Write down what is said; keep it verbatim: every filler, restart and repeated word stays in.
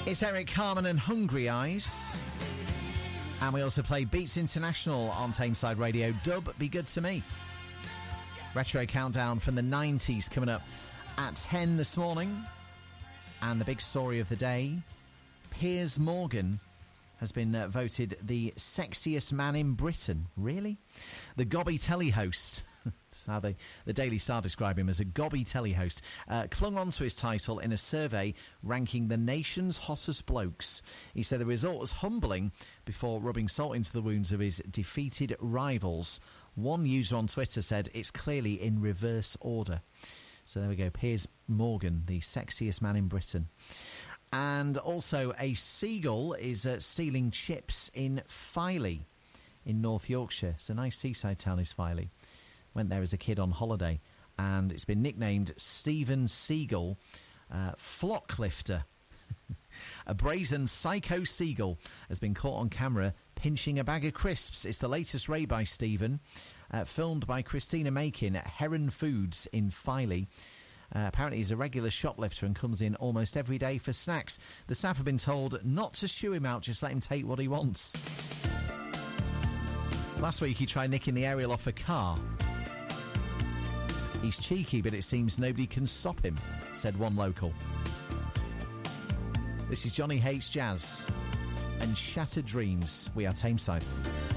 It's Eric Carmen and Hungry Eyes. And we also play Beats International on Tameside Radio. Dub, Be Good To Me. Retro countdown from the nineties coming up at ten this morning. And the big story of the day, Piers Morgan has been uh, voted the sexiest man in Britain. Really? The gobby telly host, that's how they, the Daily Star describe him as a gobby telly host, uh, clung on to his title in a survey ranking the nation's hottest blokes. He said the result was humbling before rubbing salt into the wounds of his defeated rivals. One user on Twitter said it's clearly in reverse order. So there we go, Piers Morgan, the sexiest man in Britain. And also a seagull is uh, stealing chips in Filey in North Yorkshire. It's a nice seaside town, is Filey. Went there as a kid on holiday, and it's been nicknamed Stephen Seagull uh, Flocklifter. A brazen psycho seagull has been caught on camera pinching a bag of crisps. It's the latest raid by Stephen, uh, filmed by Christina Makin at Heron Foods in Filey. Uh, apparently he's a regular shoplifter and comes in almost every day for snacks. The staff have been told not to shoo him out, just let him take what he wants. Last week he tried nicking the aerial off a car. He's cheeky, but it seems nobody can stop him, said one local. This is Johnny Hates Jazz and Shattered Dreams. We are Tameside.